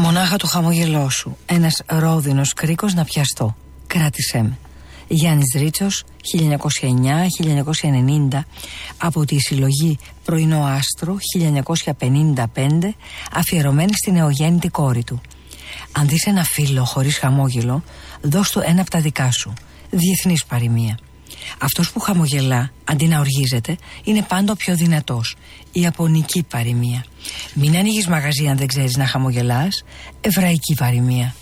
Μονάχα το χαμόγελό σου, ένας ρόδινος κρίκος να πιαστώ. Κράτησέ με. Γιάννης Ρίτσος, 1909-1990, από τη συλλογή Πρωινό Άστρο, 1955, αφιερωμένη στην νεογέννητη κόρη του. Αν δεις ένα φίλο χωρίς χαμόγελο, δώσ' του ένα από τα δικά σου. Διεθνής παροιμία. Αυτός που χαμογελά, αντί να οργίζεται, είναι πάντα ο πιο δυνατός. Ιαπωνική παροιμία. Μην ανοίγεις μαγαζί αν δεν ξέρεις να χαμογελάς. Εβραϊκή παροιμία.